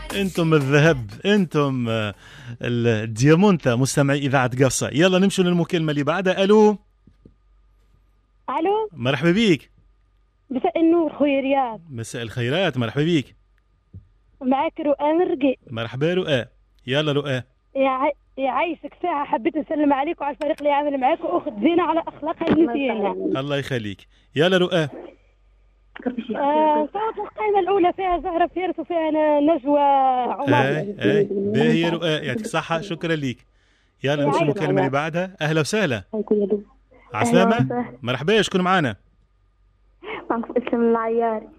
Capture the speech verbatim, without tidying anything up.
انتم الذهب، انتم آه، الديامونتا مستمعي اذاعه قصه. يلا نمشوا للمكالمه اللي بعدها. الو الو، مرحبا بيك. مساء النور خويا رياض. مساء الخيرات، مرحبا بيك. معاك رؤى مرقي. مرحبا رؤى. يلا رؤى. يا عي... يعيشك ساعة حبيت نسلم عليك وعلى الفريق اللي عامل معاك واخت زينة على اخلاقها المزيانة. الله يخليك. يلا رؤى. آه صوت القائمة الأولى فيها زهرة فارس وفيها نجوى عمر. اي اي باهي يا رؤى، يعطيك الصحة، شكرا ليك. يلا نمشي المكالمة اللي بعدها. أهلا وسهلا. عسلامة. مرحبا، شكون معانا؟ معكم اسلام العياري.